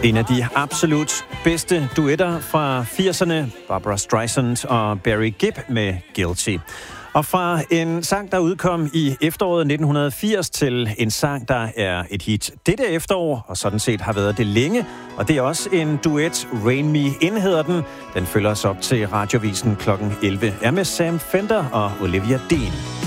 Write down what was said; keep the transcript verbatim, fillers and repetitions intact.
En af de absolut bedste duetter fra firserne, Barbra Streisand og Barry Gibb med Guilty. Og fra en sang, der udkom i efteråret nitten firs, til en sang, der er et hit dette efterår, og sådan set har været det længe. Og det er også en duet, Rain Me In hedder den. Den følger os op til Radiovisen klokken elleve. Er med Sam Fender og Olivia Dean.